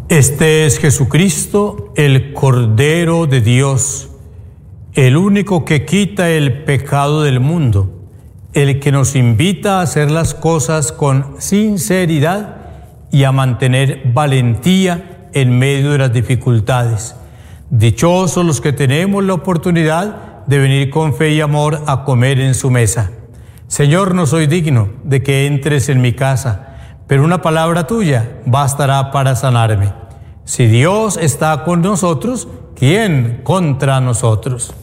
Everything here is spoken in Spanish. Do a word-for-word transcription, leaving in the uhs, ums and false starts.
Este es Jesucristo, el Cordero de Dios, el único que quita el pecado del mundo, el que nos invita a hacer las cosas con sinceridad y a mantener valentía en medio de las dificultades. Dichosos los que tenemos la oportunidad de venir con fe y amor a comer en su mesa. Señor, no soy digno de que entres en mi casa, pero una palabra tuya bastará para sanarme. Si Dios está con nosotros, ¿quién contra nosotros?